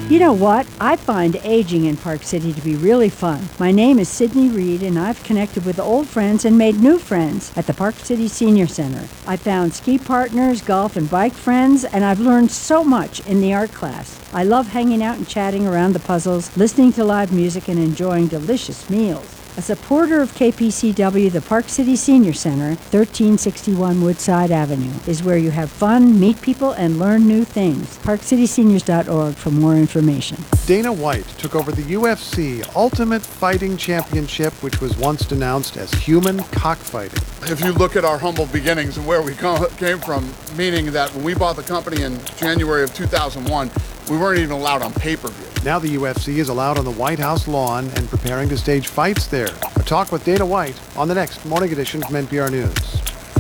You know what? I find aging in Park City to be really fun. My name is Sydney Reed, and I've connected with old friends and made new friends at the Park City Senior Center. I found ski partners, golf and bike friends, and I've learned so much in the art class. I love hanging out and chatting around the puzzles, listening to live music, and enjoying delicious meals. A supporter of KPCW, the Park City Senior Center, 1361 Woodside Avenue, is where you have fun, meet people, and learn new things. ParkCitySeniors.org for more information. Dana White took over the UFC Ultimate Fighting Championship, which was once denounced as human cockfighting. If you look at our humble beginnings and where we came from, meaning that when we bought the company in January of 2001, we weren't even allowed on pay-per-view. Now the UFC is allowed on the White House lawn and preparing to stage fights there. A talk with Dana White on the next Morning Edition from NPR News.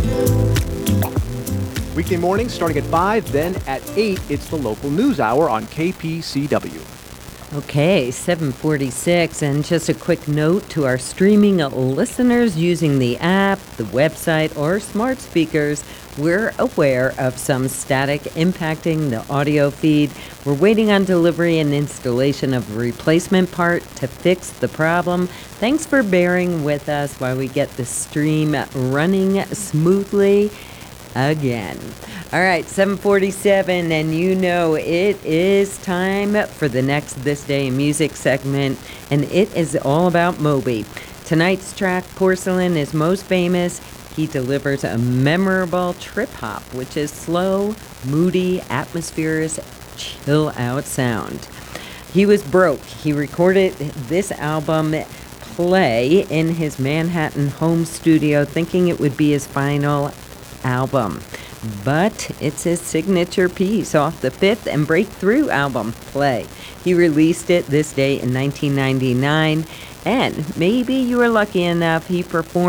Weekday mornings starting at 5, then at 8, it's the local news hour on KPCW. Okay, 7:46, and just a quick note to our streaming listeners using the app, the website, or smart speakers. We're aware of some static impacting the audio feed. We're waiting on delivery and installation of a replacement part to fix the problem. Thanks for bearing with us while we get the stream running smoothly again. All right, 7:47, and you know it is time for the next This Day in Music segment, and it is all about Moby. Tonight's track, Porcelain, is most famous. He delivers a memorable trip hop, which is slow, moody, atmospheric, chill-out sound. He was broke. He recorded this album, Play, in his Manhattan home studio, thinking it would be his final album. But it's his signature piece off the fifth and breakthrough album, Play. He released it this day in 1999, and maybe you were lucky enough he performed